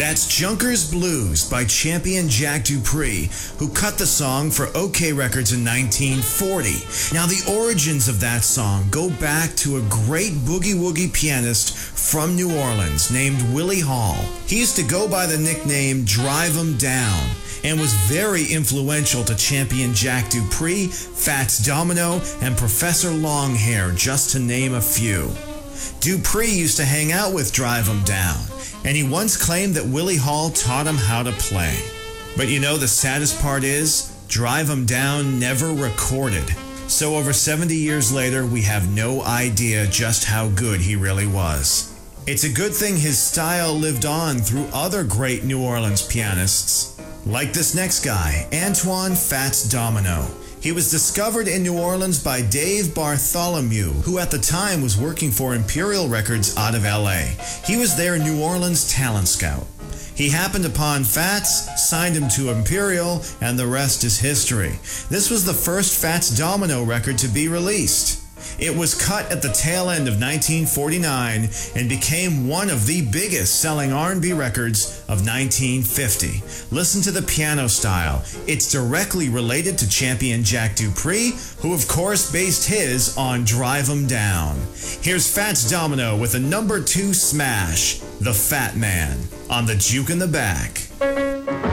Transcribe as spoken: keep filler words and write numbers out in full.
That's Junkers Blues by champion Jack Dupree, who cut the song for OK Records in nineteen forty. Now, the origins of that song go back to a great boogie-woogie pianist from New Orleans named Willie Hall. He used to go by the nickname Drive 'em Down and was very influential to champion Jack Dupree, Fats Domino, and Professor Longhair, just to name a few. Dupree used to hang out with Drive 'em Down, and he once claimed that Willie Hall taught him how to play. But you know, the saddest part is, Drive 'em Down never recorded. So over seventy years later, we have no idea just how good he really was. It's a good thing his style lived on through other great New Orleans pianists, like this next guy, Antoine Fats Domino. He was discovered in New Orleans by Dave Bartholomew, who at the time was working for Imperial Records out of L A. He was their New Orleans talent scout. He happened upon Fats, signed him to Imperial, and the rest is history. This was the first Fats Domino record to be released. It was cut at the tail end of nineteen forty-nine and became one of the biggest selling R and B records of nineteen fifty. Listen to the piano style. It's directly related to champion Jack Dupree, who of course based his on Drive 'em Down. Here's Fats Domino with a number two smash, The Fat Man, on the Juke in the Back.